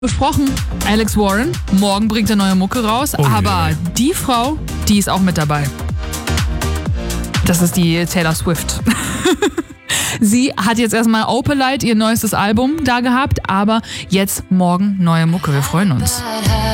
Besprochen, Alex Warren, morgen bringt er neue Mucke raus, aber die Frau, die ist auch mit dabei. Das ist die Taylor Swift. Sie hat jetzt erstmal Opalite, ihr neuestes Album, da gehabt, aber jetzt morgen neue Mucke. Wir freuen uns.